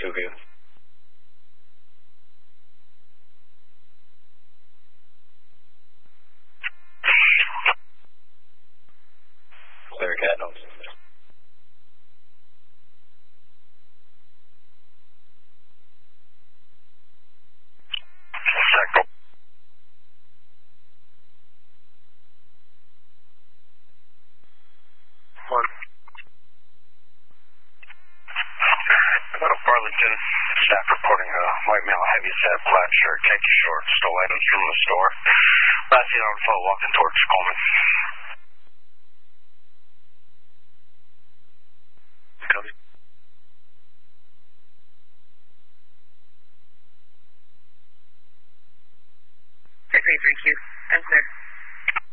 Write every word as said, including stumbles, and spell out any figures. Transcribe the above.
two view. Clear cat notes. Sector. One. Out of Arlington, staff reporting a white male, heavy set, plaid shirt, khaki shorts, stole items from the store. Last seen on foot walking towards Coleman. Copy. Okay, thank you. I'm clear.